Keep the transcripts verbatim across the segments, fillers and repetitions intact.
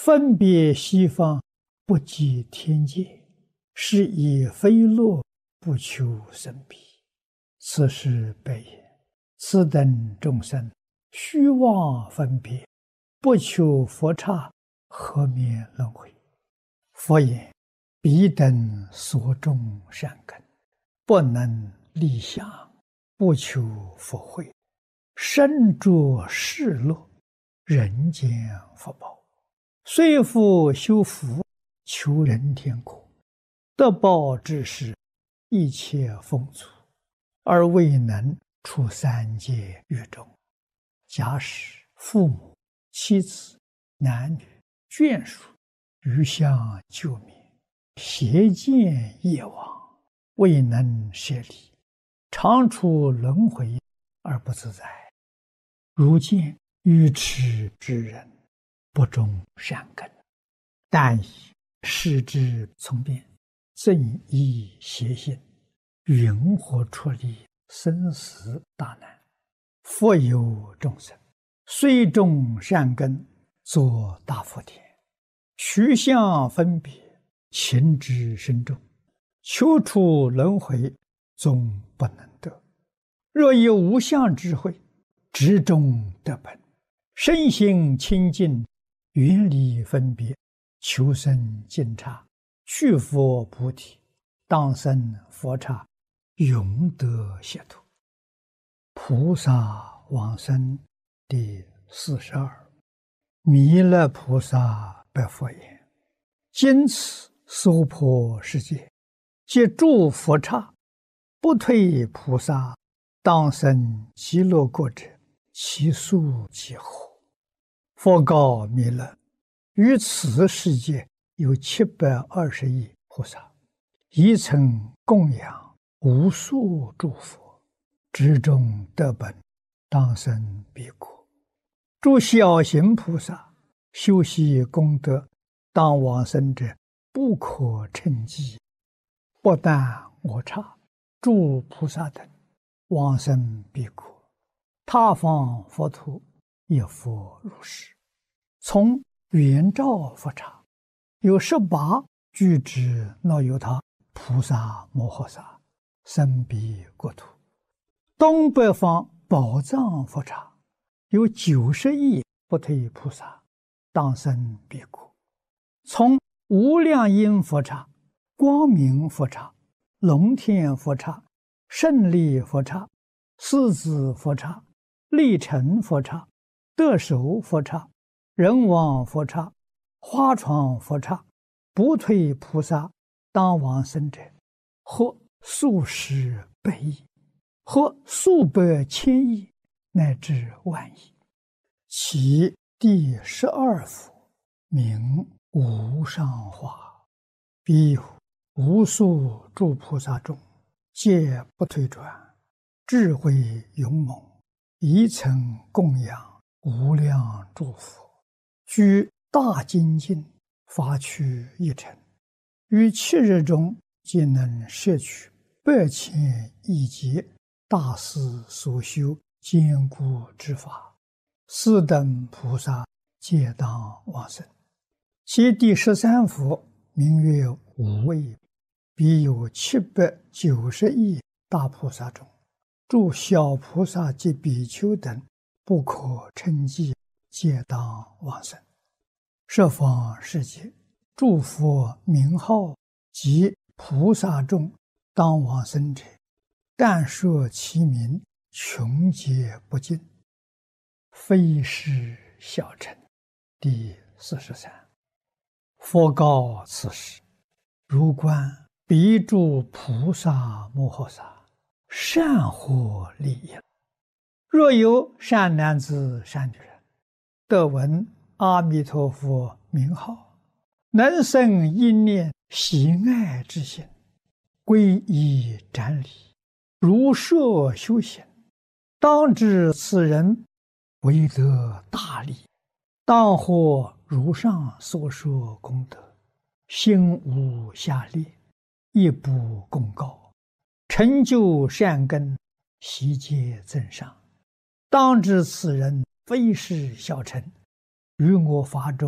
分别西方，不及天界，是以非乐不求生彼。此是悲也。此等众生，虚妄分别，不求佛刹，何免轮回？佛言：彼等所种善根，不能立想，不求佛慧，身着世乐，人间福报，虽复修福，求人天国，得报之时，一切丰足，而未能出三界狱中。假使父母、妻子、男女、眷属余相救灭，邪见业往，未能舍离，常处轮回而不自在。如见愚痴之人，不种善根，但以视之从变，正依邪心，云何出离生死大难？佛有众生，虽种善根，作大福田，取相分别，情之深重，求出轮回，终不能得。若有无相智慧，执中得本，身心清净，远离分别，求生净刹，去佛菩提，当生佛刹，永得解脱。菩萨往生第四十二。弥勒菩萨白佛言：今此娑婆世界，皆诸佛刹，不退菩萨，当生极乐国者，其数几何？佛告弥勒：于此世界有七百二十亿菩萨，一曾供养无数诸佛，执中得本，当生彼国。诸小行菩萨修习功德，当往生者，不可称计。不但我刹，诸菩萨等往生彼国，他方佛土也复如是。从圆照佛刹，有十八具之那由他菩萨摩诃萨生彼国土。东北方宝藏佛刹，有九十亿不退菩萨，当生彼国。从无量音佛刹、光明佛刹、龙天佛刹、胜利佛刹、狮子佛刹、力成佛刹、得手佛刹、人王佛刹、花床佛刹，不退菩萨当往生者，或数十百亿，或数百千亿，乃至万亿。其第十二佛名无上化，彼有无数诸菩萨中，皆不退转，智慧勇猛，一曾供养无量诸佛，居大精进，发趣一尘，于七日中皆能摄取百千亿劫大师所修坚固之法，四等菩萨皆当往生。其第十三佛名曰无畏，彼有七百九十亿大菩萨中，诸小菩萨及比丘等不可称计，皆当往生。十方世界诸佛名号及菩萨众当往生者，但说其名，穷皆不尽，非是小乘。第四十三。佛告此时：如观彼诸菩萨摩诃萨，善获利益。若有善男子善女人，得闻阿弥陀佛名号，能生一念喜爱之心，皈依瞻礼，如设修行，当知此人为得大利，当获如上所说功德，心无下劣，亦不公告，成就善根，悉皆增上。当知此人非是小乘，于我法中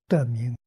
得名